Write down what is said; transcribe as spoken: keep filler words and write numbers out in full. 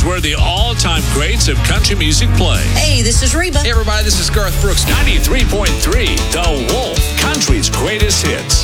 is where the all-time greats of country music play. Hey, this is Reba. Hey, everybody, this is Garth Brooks. ninety-three point three, The Wolf, country's greatest hits.